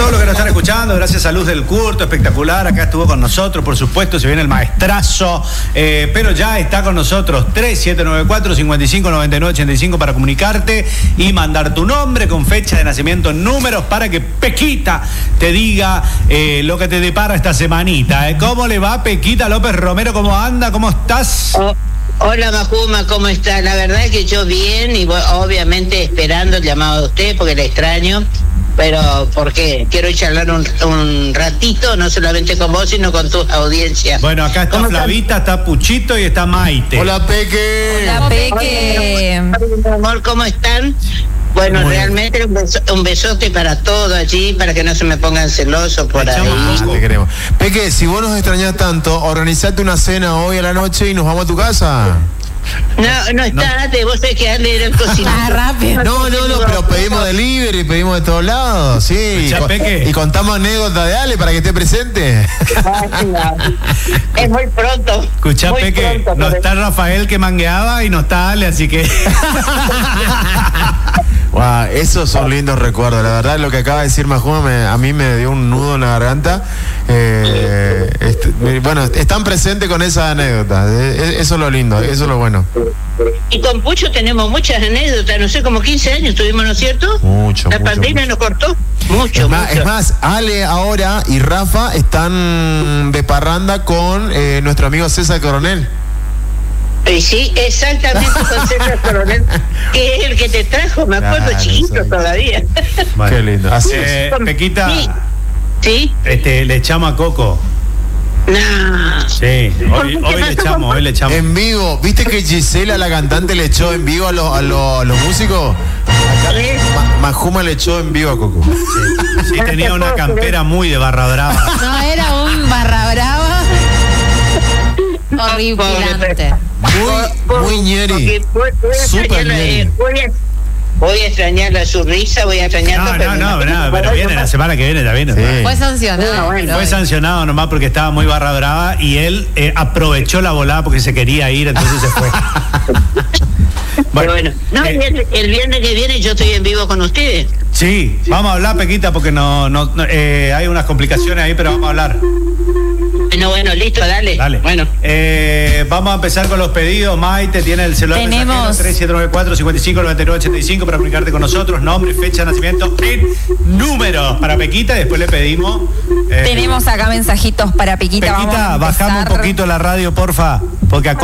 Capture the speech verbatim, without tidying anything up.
todos los que nos están escuchando, gracias a Luz del Curto, espectacular, acá estuvo con nosotros, por supuesto, se viene el maestrazo, eh, pero ya está con nosotros, tres siete nueve cuatro, cinco cinco nueve nueve ocho cinco para comunicarte y mandar tu nombre con fecha de nacimiento, números, para que Pequita te diga eh, lo que te depara esta semanita. ¿eh? ¿Cómo le va, Pequita López Romero? ¿Cómo anda? ¿Cómo estás? Oh. Hola Majuma, ¿cómo está? La verdad es que yo bien y obviamente esperando el llamado de usted porque le extraño, pero porque quiero charlar un, un ratito, no solamente con vos, sino con tu audiencia. Bueno, acá está Flavita, está? está Puchito y está Maite. Hola, Peque. Hola, Peque. Hola, amor, ¿cómo están? Bueno, Muy realmente un, beso, un besote para todo allí, para que no se me pongan celosos por ahí. Ah, te queremos. Peque, si vos nos extrañás tanto, organizate una cena hoy a la noche y nos vamos a tu casa. No, no está, no. Vos tenés que darle ir al cocinero. Ah, rápido. No, no, no, pero pedimos delivery, pedimos de todos lados, sí. Ya, Peque. Y contamos anécdotas de Ale para que esté presente. Es muy pronto. Escuchá, muy Peque, pronto, no está Rafael que mangueaba y no está Ale, así que... Wow, esos son lindos recuerdos. La verdad, lo que acaba de decir Majuma me, a mí me dio un nudo en la garganta. Eh, este, bueno, están presentes con esas anécdotas. Eh, eso es lo lindo, eso es lo bueno. Y con Pucho tenemos muchas anécdotas, no sé, como quince años tuvimos, ¿no es cierto? Mucho, La mucho, pandemia mucho. nos cortó mucho, Es más, mucho. es más, Ale ahora y Rafa están de parranda con eh, nuestro amigo César Coronel. Y sí, exactamente, con César Coronel, que es el que te trajo, me acuerdo, Claro, chiquito sí. todavía. Vale. Qué lindo. Así Eh, es. Pequita, Sí, sí, este, le echamos a Coco. no. Sí, hoy, hoy le echamos, hoy le echamos. En vivo, ¿viste que Gisela, la cantante, le echó en vivo a los, a los, a los músicos? Acá, Ma- Majuma le echó en vivo a Coco. Sí, tenía una campera muy de barra brava. No, era un barra brava horripilante. Muy, muy ñeri. Porque voy, voy a Súper extrañarla, ñeri. eh, voy a, voy a extrañarla su risa, voy a extrañarla. No, no, no, no, pero viene la semana que viene, ya viene. Sí. Fue sancionado. No, bueno, Fue sancionado nomás porque estaba muy barra brava y él eh, aprovechó la volada porque se quería ir, entonces se fue. Bueno, bueno. No, eh, el, el viernes que viene yo estoy en vivo con ustedes. sí, vamos a hablar, Pequita, porque no, no, no, eh, hay unas complicaciones ahí, pero vamos a hablar. Bueno, bueno, listo, dale. Dale. Bueno. Eh, vamos a empezar con los pedidos. Maite tiene el celular Tenemos tres siete nueve cuatro, cinco cinco nueve nueve ocho cinco para comunicarte con nosotros. Nombre, fecha de nacimiento en números para Pequita. Después le pedimos. eh, Tenemos acá mensajitos para Pequita. Vamos Pequita, a bajamos un empezar. poquito la radio, porfa, porque acá